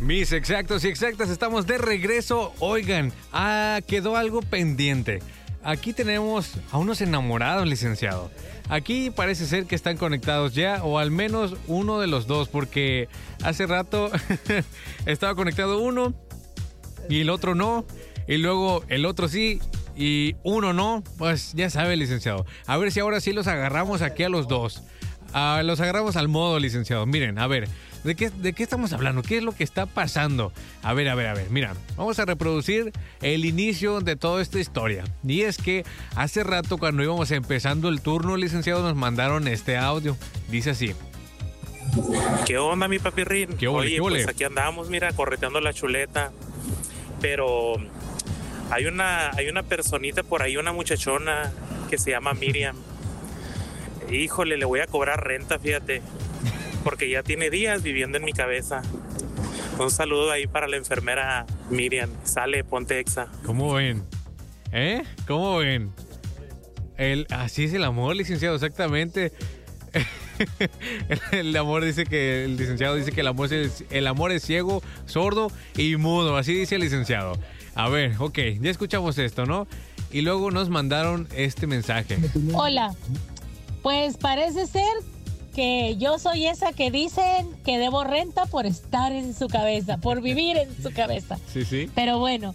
Mis exactos y exactas, estamos de regreso. Oigan, quedó algo pendiente. Aquí tenemos a unos enamorados, licenciado. Aquí parece ser que están conectados ya, o al menos uno de los dos, porque hace rato estaba conectado uno y el otro no, y luego el otro sí y uno no. Pues ya sabe, licenciado. A ver si ahora sí los agarramos aquí a los dos. Los agarramos al modo, licenciado. Miren, a ver, ¿de qué estamos hablando? ¿Qué es lo que está pasando? A ver, mira, vamos a reproducir el inicio de toda esta historia. Y es que hace rato, cuando íbamos empezando el turno, licenciado, nos mandaron este audio. Dice así. ¿Qué onda, mi papirrín? Oye, pues aquí andamos, mira, correteando la chuleta. Pero hay una personita por ahí, una muchachona que se llama Miriam. Híjole, le voy a cobrar renta, fíjate, porque ya tiene días viviendo en mi cabeza. Un saludo ahí para la enfermera Miriam. Sale, ponte exa. ¿Cómo ven? ¿Cómo ven? Así es el amor, licenciado, exactamente. El licenciado dice que el amor es ciego, sordo y mudo. Así dice el licenciado. A ver, ok, ya escuchamos esto, ¿no? Y luego nos mandaron este mensaje. Hola. Pues parece ser que yo soy esa que dicen que debo renta por estar en su cabeza, por vivir en su cabeza. Sí. Pero bueno,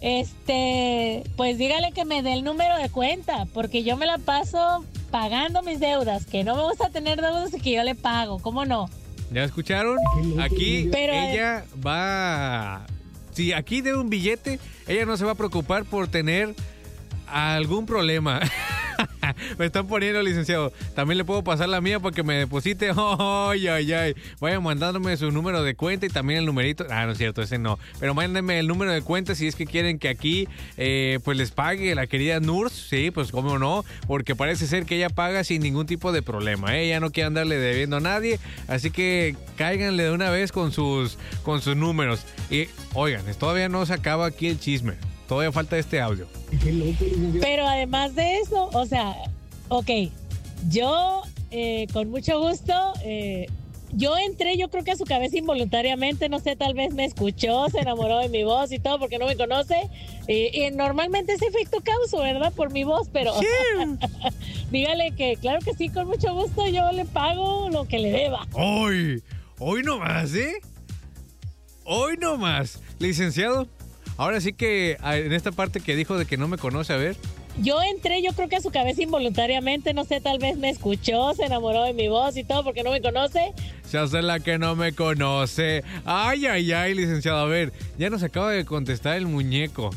pues dígale que me dé el número de cuenta, porque yo me la paso pagando mis deudas, que no me gusta tener deudas y que yo le pago, ¿cómo no? ¿Ya escucharon? Aquí ella va... Si aquí debe un billete, ella no se va a preocupar por tener algún problema. Me están poniendo, licenciado. También le puedo pasar la mía para que me deposite. Ay. Vayan mandándome su número de cuenta y también el numerito. No es cierto, ese no. Pero mándenme el número de cuenta si es que quieren que aquí pues les pague la querida Nurs. Sí, pues cómo no. Porque parece ser que ella paga sin ningún tipo de problema. Ella no quiere andarle debiendo a nadie. Así que cáiganle de una vez con sus números. Y oigan, todavía no se acaba aquí el chisme. Todavía falta este audio. Pero además de eso, o sea, ok, yo con mucho gusto, yo entré, yo creo que a su cabeza involuntariamente, no sé, tal vez me escuchó, se enamoró de mi voz y todo porque no me conoce. Y normalmente ese efecto causo, ¿verdad? Por mi voz, pero dígale que claro que sí, con mucho gusto yo le pago lo que le deba. Hoy nomás, Hoy nomás, licenciado. Ahora sí que en esta parte que dijo de que no me conoce, a ver. Yo entré, yo creo que a su cabeza involuntariamente, no sé, tal vez me escuchó, se enamoró de mi voz y todo porque no me conoce. Se hace la que no me conoce. Ay, licenciado, a ver, ya nos acaba de contestar el muñeco.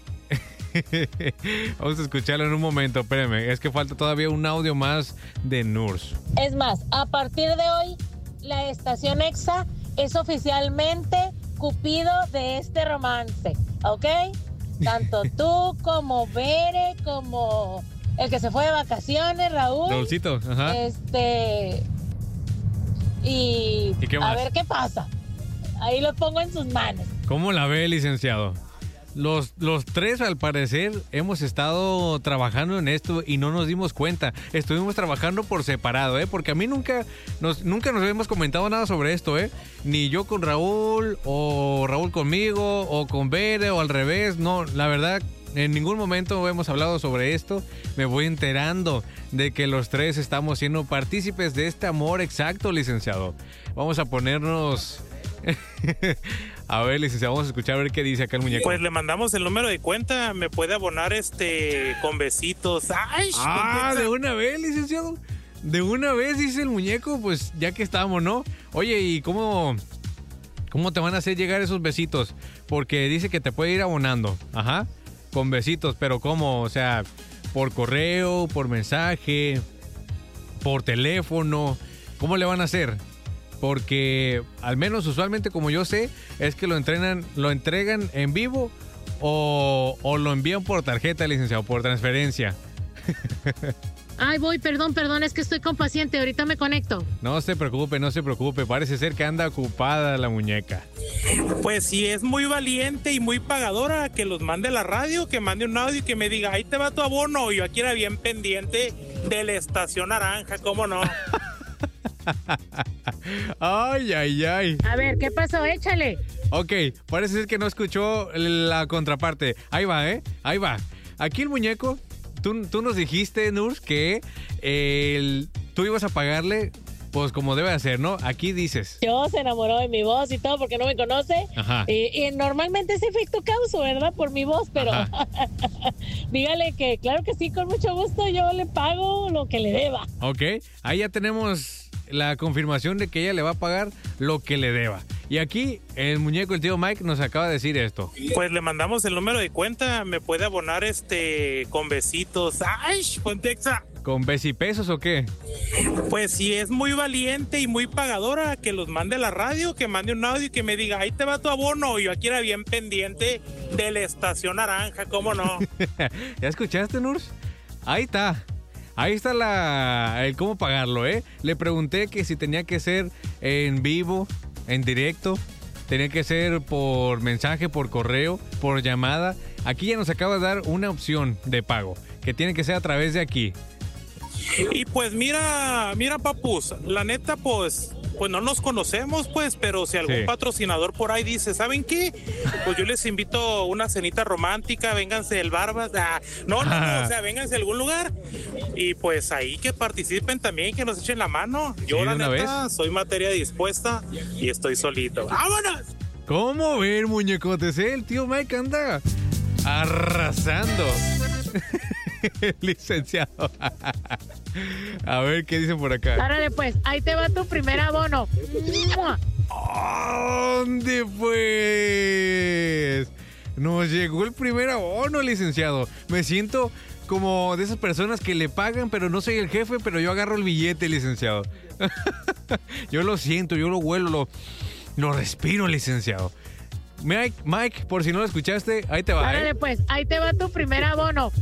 Vamos a escucharlo en un momento, espérenme, es que falta todavía un audio más de Nurs. Es más, a partir de hoy, la estación EXA es oficialmente Cupido de este romance, ¿ok? Tanto tú como Bere, como el que se fue de vacaciones, Raúl. Raúlcito, ajá. ¿Y qué más? A ver qué pasa. Ahí lo pongo en sus manos. ¿Cómo la ve, licenciado? Los tres, al parecer, hemos estado trabajando en esto y no nos dimos cuenta. Estuvimos trabajando por separado, porque a mí nunca nos habíamos comentado nada sobre esto, ni yo con Raúl, o Raúl conmigo, o con Bere, o al revés. No, la verdad, en ningún momento hemos hablado sobre esto. Me voy enterando de que los tres estamos siendo partícipes de este amor exacto, licenciado. Vamos a ponernos... A ver, licenciado, vamos a escuchar a ver qué dice acá el muñeco. Pues le mandamos el número de cuenta, me puede abonar con besitos. ¡Ay! De una vez, licenciado. De una vez, dice el muñeco, pues ya que estamos, ¿no? Oye, ¿y cómo te van a hacer llegar esos besitos? Porque dice que te puede ir abonando, ajá, con besitos, pero ¿cómo? O sea, por correo, por mensaje, por teléfono, ¿cómo le van a hacer? Porque al menos usualmente, como yo sé, es que lo entregan en vivo o lo envían por tarjeta, licenciado, por transferencia. Ay, perdón, es que estoy con paciente, ahorita me conecto. No se preocupe, parece ser que anda ocupada la muñeca. Pues si es muy valiente y muy pagadora, que los mande a la radio, que mande un audio y que me diga, ahí te va tu abono. Yo aquí era bien pendiente de la estación naranja, ¿cómo no? Ay, ay, ay. A ver, ¿qué pasó? Échale. Ok, parece ser que no escuchó la contraparte. Ahí va, Ahí va. Aquí el muñeco, tú nos dijiste, Nurs, que tú ibas a pagarle, pues como debe hacer, ¿no? Aquí dices. Yo se enamoró de mi voz y todo porque no me conoce. Ajá. Y normalmente ese efecto causo, ¿verdad? Por mi voz, pero dígale que claro que sí, con mucho gusto yo le pago lo que le deba. Ok, ahí ya tenemos la confirmación de que ella le va a pagar lo que le deba. Y aquí el muñeco, el tío Mike, nos acaba de decir esto. Pues le mandamos el número de cuenta, me puede abonar con besitos. ¡Ay, Pontexa! ¿Con besipesos o qué? Pues si es muy valiente y muy pagadora, que los mande a la radio, que mande un audio y que me diga, ahí te va tu abono. Y yo aquí era bien pendiente de la estación naranja, ¿cómo no? ¿Ya escuchaste, Nurs? Ahí está. Ahí está el cómo pagarlo, Le pregunté que si tenía que ser en vivo, en directo, tenía que ser por mensaje, por correo, por llamada. Aquí ya nos acaba de dar una opción de pago, que tiene que ser a través de aquí. Y pues mira, papus, la neta, pues no nos conocemos, pues, pero si algún patrocinador por ahí dice, ¿saben qué? Pues yo les invito una cenita romántica, vénganse del Barbas, no, o sea, vénganse a algún lugar y pues ahí que participen también, que nos echen la mano. Yo sí, la neta soy materia dispuesta y estoy solito. ¡Vámonos! ¿Cómo ver, muñecotes? El tío Mike anda arrasando. Licenciado. A ver qué dicen por acá. Árale pues, ahí te va tu primer abono. ¿Dónde pues? Nos llegó el primer abono, licenciado. Me siento como de esas personas que le pagan, pero no soy el jefe, pero yo agarro el billete, licenciado. Yo lo siento, yo lo huelo, lo respiro, licenciado. Mike, por si no lo escuchaste, ahí te va. Árale pues, ahí te va tu primer abono.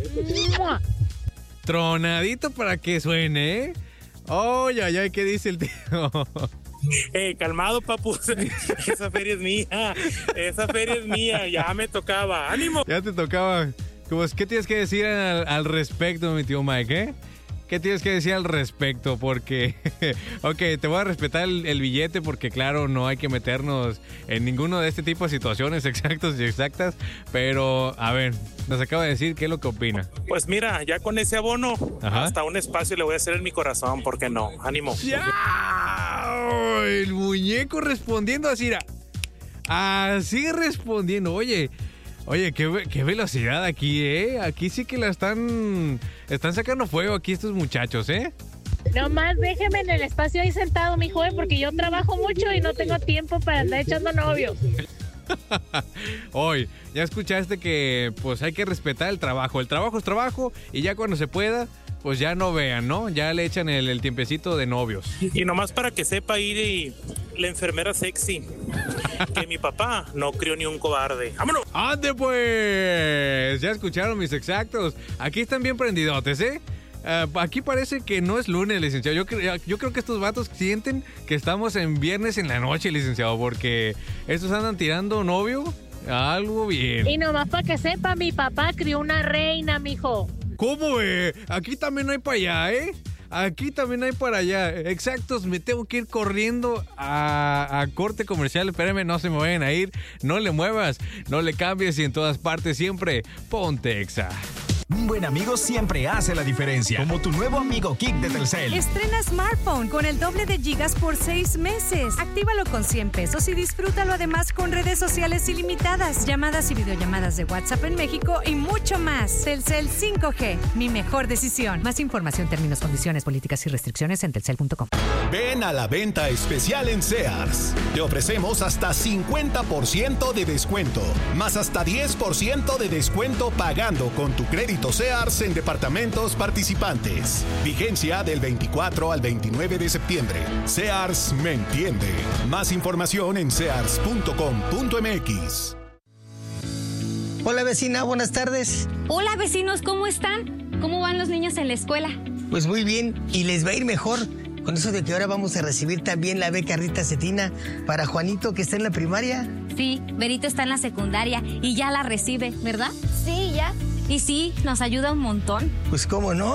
Tronadito para que suene, Oye, ay, ¿qué dice el tío? Calmado, papu. Esa feria es mía. Ya me tocaba. ¡Ánimo! Ya te tocaba. ¿Qué tienes que decir al respecto, mi tío Mike, ¿Qué tienes que decir al respecto? Porque, ok, te voy a respetar el billete porque, claro, no hay que meternos en ninguno de este tipo de situaciones exactas, pero, a ver, nos acaba de decir qué es lo que opina. Pues mira, ya con ese abono, hasta un espacio le voy a hacer en mi corazón, ¿por qué no? ¡Ánimo! ¡Ya! El muñeco respondiendo así, así respondiendo, Oye, qué velocidad aquí, Aquí sí que la están sacando fuego aquí estos muchachos, Nomás déjeme en el espacio ahí sentado, mi joven, porque yo trabajo mucho y no tengo tiempo para andar echando novios. Hoy, ya escuchaste que pues hay que respetar el trabajo. El trabajo es trabajo y ya cuando se pueda, pues ya no vean, ¿no? Ya le echan el tiempecito de novios. Y nomás para que sepa ir y la enfermera sexy, que mi papá no crió ni un cobarde. ¡Vámonos! ¡Ande pues! Ya escucharon mis exactos. Aquí están bien prendidotes, Aquí parece que no es lunes, licenciado. Yo creo que estos vatos sienten que estamos en viernes en la noche, licenciado, porque estos andan tirando novio. Algo bien. Y nomás para que sepa, mi papá crió una reina, mijo. ¿Cómo, Aquí también hay para allá, Aquí también hay para allá. Exactos, me tengo que ir corriendo a corte comercial. Espérame, no se me vayan a ir. No le muevas, no le cambies y en todas partes siempre ponte Exa. Un buen amigo siempre hace la diferencia. Como tu nuevo amigo Kik de Telcel. Estrena smartphone con el doble de gigas por 6 meses. Actívalo con 100 pesos y disfrútalo además con redes sociales ilimitadas, llamadas y videollamadas de WhatsApp en México y mucho más. Telcel 5G, mi mejor decisión. Más información, términos, condiciones, políticas y restricciones en telcel.com. Ven a la venta especial en Sears. Te ofrecemos hasta 50% de descuento, más hasta 10% de descuento pagando con tu crédito Sears en departamentos participantes. Vigencia del 24 al 29 de septiembre. Sears me entiende. Más información en sears.com.mx. Hola vecina, buenas tardes. Hola vecinos, ¿cómo están? ¿Cómo van los niños en la escuela? Pues muy bien, y les va a ir mejor. Con eso de que ahora vamos a recibir también la beca Rita Cetina para Juanito, que está en la primaria. Sí, Berito está en la secundaria y ya la recibe, ¿verdad? Sí, ya. Y sí, nos ayuda un montón. Pues cómo no.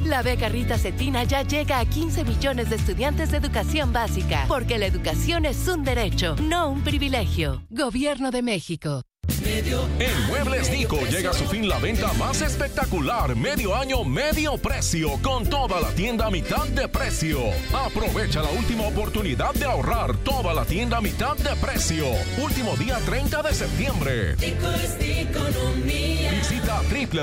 La beca Rita Cetina ya llega a 15 millones de estudiantes de educación básica, porque la educación es un derecho, no un privilegio. Gobierno de México. En Muebles Nico llega a su fin la venta más espectacular, medio año, medio precio, con toda la tienda a mitad de precio. Aprovecha la última oportunidad de ahorrar, toda la tienda a mitad de precio. Último día 30 de septiembre. Dico es economía. Visita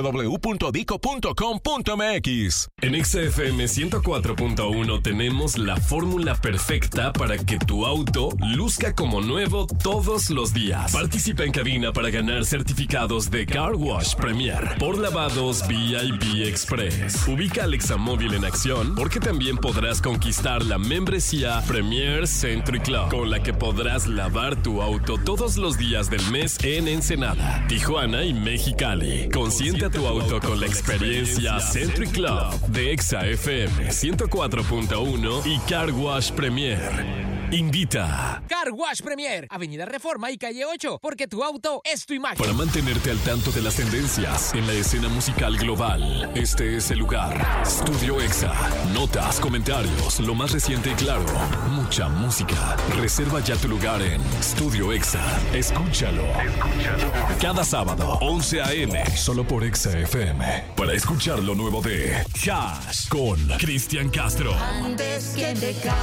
www.dico.com.mx. En XFM 104.1 tenemos la fórmula perfecta para que tu auto luzca como nuevo todos los días. Participa en cabina para ganar certificados de Car Wash Premier por lavados VIP Express. Ubica Alexa Móvil en acción, porque también podrás conquistar la membresía Premier Century Club, con la que podrás lavar tu auto todos los días del mes en Ensenada, Tijuana y Mexicali. Consiente a tu auto con la experiencia Century Club de Exa FM 104.1 y Car Wash Premier. Invita. Car Wash Premier, Avenida Reforma y Calle 8, porque tu auto es tu imagen. Para mantenerte al tanto de las tendencias en la escena musical global, este es el lugar. Estudio Exa. Notas, comentarios, lo más reciente y claro. Mucha música. Reserva ya tu lugar en Estudio Exa. Escúchalo. Cada sábado, 11 a.m. Solo por Exa FM. Para escuchar lo nuevo de Hash con Cristian Castro. Antes que te cases,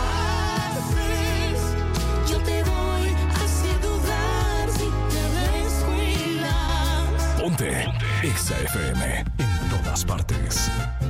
yo te voy a hacer dudar si te descuidas. Ponte Exa FM en todas partes.